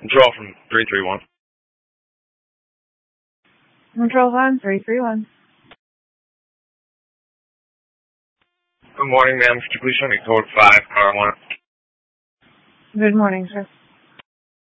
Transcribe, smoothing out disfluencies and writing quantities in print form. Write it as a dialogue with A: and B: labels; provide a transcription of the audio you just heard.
A: Control from 331.
B: Control on 331.
A: Good morning, ma'am. Could you please show me code 5, car 1?
B: Good morning, sir.